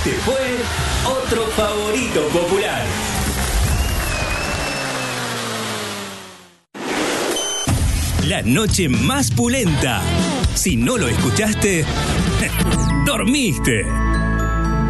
Este fue otro favorito popular. La noche más pulenta. Si no lo escuchaste, dormiste.